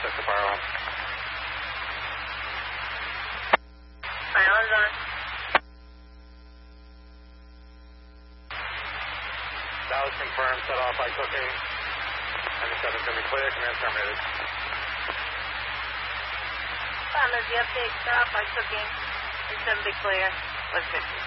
check the fire alarm. Fire alarm's on. That was confirmed, set off by cooking. 97's going to be clear, command terminated. There's the update, set off by cooking. 37 be clear. 150.